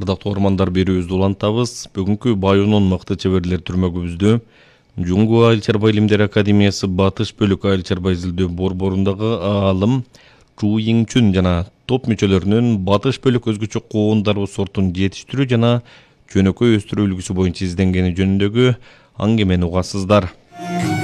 Ардактуу ормандар берүүбүздү улантабыз. Бүгүнкү Байонун мыкты чеберлер түрмөгүбүздө Жуңгу Айыл чарба илимдер академиясы батыш бөлүк айыл чарба изилдөө борборундагы аалым Чу Йиңчүн жана топ мүчөлөрүнүн батыш бөлүк өзгөчө коон дарбы сортун жетиштирүү жана жөнөкөй өстүрүү үлгүсү боюнча изденгени жөнүндөгү аңгемени угасыздар.